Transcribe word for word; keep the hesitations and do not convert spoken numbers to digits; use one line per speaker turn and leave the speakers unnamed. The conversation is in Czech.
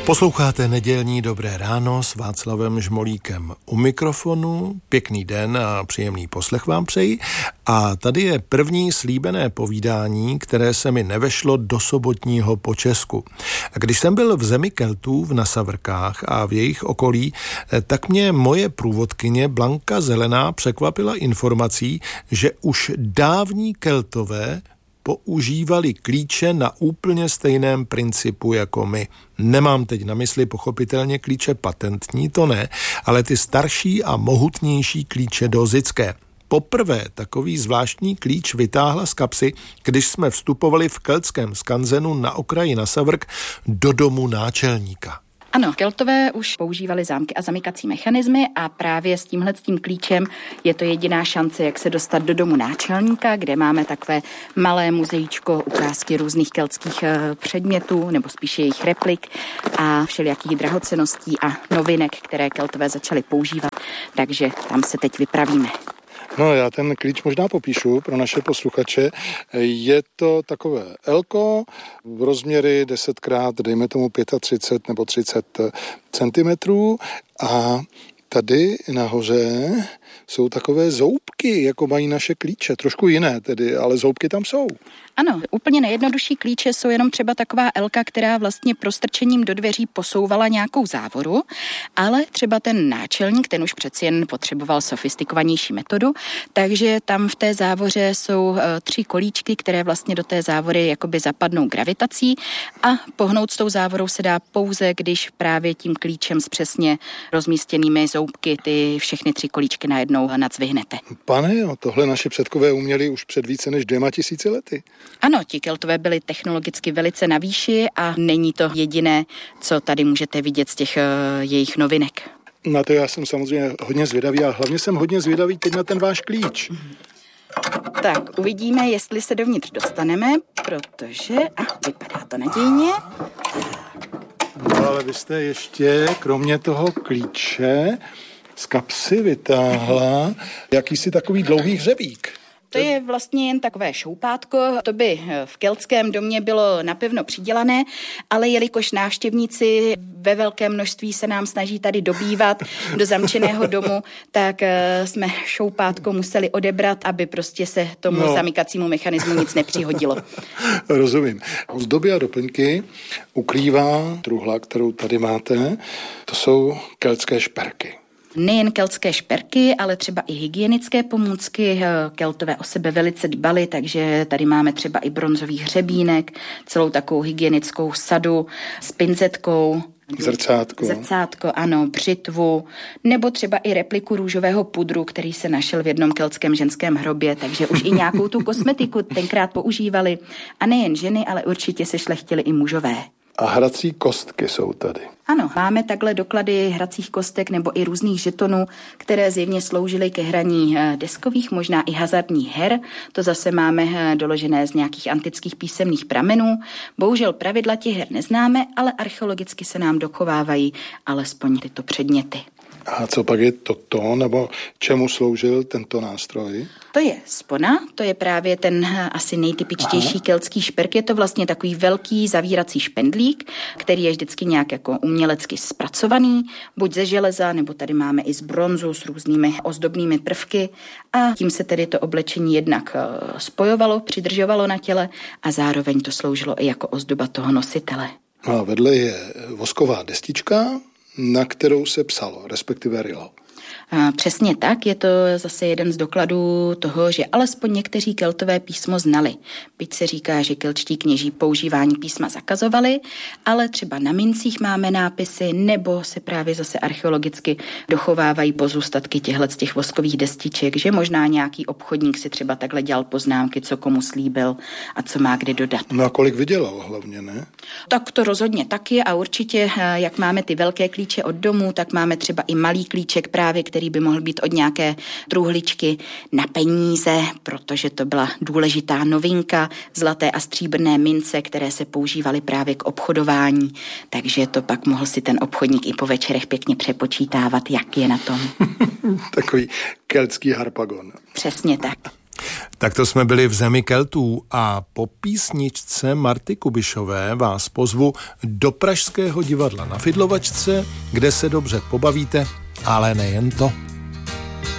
Posloucháte nedělní Dobré ráno s Václavem Žmolíkem u mikrofonu. Pěkný den a příjemný poslech vám přeji. A tady je první slíbené povídání, které se mi nevešlo do sobotního počesku. Když jsem byl v zemi Keltů v Nasavrkách a v jejich okolí, tak mě moje průvodkyně Blanka Zelená překvapila informací, že už dávní Keltové používali klíče na úplně stejném principu jako my. Nemám teď na mysli pochopitelně klíče patentní, to ne, ale ty starší a mohutnější klíče dozické. Poprvé takový zvláštní klíč vytáhla z kapsy, když jsme vstupovali v keltském skanzenu na okraji Nasavrk do domu náčelníka.
Ano, Keltové už používali zámky a zamykací mechanismy a právě s tímhle s tím klíčem je to jediná šance, jak se dostat do domu náčelníka, kde máme takové malé muzeíčko, ukázky různých keltských předmětů, nebo spíše jejich replik a všelijakých drahocenností a novinek, které Keltové začali používat, takže tam se teď vypravíme.
No, já ten klíč možná popíšu pro naše posluchače. Je to takové elko v rozměry deset krát, dejme tomu třicet pět nebo třicet centimetrů a tady nahoře jsou takové zoubky, jako mají naše klíče. Trošku jiné tedy, ale zoubky tam jsou.
Ano, úplně nejjednodušší klíče jsou jenom třeba taková elka, která vlastně prostrčením do dveří posouvala nějakou závoru, ale třeba ten náčelník, ten už přeci jen potřeboval sofistikovanější metodu, takže tam v té závoře jsou uh, tři kolíčky, které vlastně do té závory jakoby zapadnou gravitací a pohnout s tou závorou se dá pouze, když právě tím klíčem s přesně rozmístěnými zoubky ty všechny tři kolíčky najednou nacvihnete.
Pane jo, tohle naši předkové uměli už před více než dvěma tisíci lety.
Ano, ti Keltové byli technologicky velice na výši a není to jediné, co tady můžete vidět z těch uh, jejich novinek.
Na to já jsem samozřejmě hodně zvědavý a hlavně jsem hodně zvědavý teď na ten váš klíč.
Tak, uvidíme, jestli se dovnitř dostaneme, protože a, vypadá to nadějně.
No, ale vy jste ještě, kromě toho klíče, z kapsy vytáhla jakýsi takový dlouhý hřebík.
To je vlastně jen takové šoupátko, to by v keltském domě bylo napevno přidělané, ale jelikož návštěvníci ve velkém množství se nám snaží tady dobývat do zamčeného domu, tak jsme šoupátko museli odebrat, aby prostě se tomu no. zamykacímu mechanismu nic nepřihodilo.
Rozumím. Ozdoby a doplňky ukrývá truhla, kterou tady máte, to jsou keltské šperky.
Nejen keltské šperky, ale třeba i hygienické pomůcky. Keltové o sebe velice dbali, takže tady máme třeba i bronzový hřebínek, celou takovou hygienickou sadu s pinzetkou.
Zrcátko.
Zrcátko, ano, břitvu, nebo třeba i repliku růžového pudru, který se našel v jednom keltském ženském hrobě, takže už i nějakou tu kosmetiku tenkrát používali. A nejen ženy, ale určitě se šlechtili i mužové.
A hrací kostky jsou tady.
Ano, máme takhle doklady hracích kostek nebo i různých žetonů, které zjevně sloužily ke hraní deskových, možná i hazardních her. To zase máme doložené z nějakých antických písemných pramenů. Bohužel pravidla těch her neznáme, ale archeologicky se nám dochovávají alespoň tyto předměty.
A co pak je toto, nebo čemu sloužil tento nástroj?
To je spona, to je právě ten asi nejtypičtější Aha. keltský šperk. Je to vlastně takový velký zavírací špendlík, který je vždycky nějak jako umělecky zpracovaný, buď ze železa, nebo tady máme i z bronzu s různými ozdobnými prvky a tím se tedy to oblečení jednak spojovalo, přidržovalo na těle a zároveň to sloužilo i jako ozdoba toho nositele.
A vedle je vosková destička, na kterou se psalo, respektive rylo.
Přesně tak, je to zase jeden z dokladů toho, že alespoň někteří Keltové písmo znali. Byť se říká, že keltští kněží používání písma zakazovali, ale třeba na mincích máme nápisy, nebo se právě zase archeologicky dochovávají pozůstatky těchto z těch voskových destiček, že možná nějaký obchodník si třeba takhle dělal poznámky, co komu slíbil a co má kde dodat.
No a kolik vydělal hlavně, ne?
Tak to rozhodně taky a určitě, jak máme ty velké klíče od domu, tak máme třeba i malý klíček právě, který by mohl být od nějaké truhličky na peníze, protože to byla důležitá novinka, zlaté a stříbrné mince, které se používaly právě k obchodování, takže to pak mohl si ten obchodník i po večerech pěkně přepočítávat, jak je na tom.
Takový keltský harpagon.
Přesně tak.
Tak to jsme byli v zemi Keltů a po písničce Marty Kubišové vás pozvu do Pražského divadla na Fidlovačce, kde se dobře pobavíte, ale nejen to.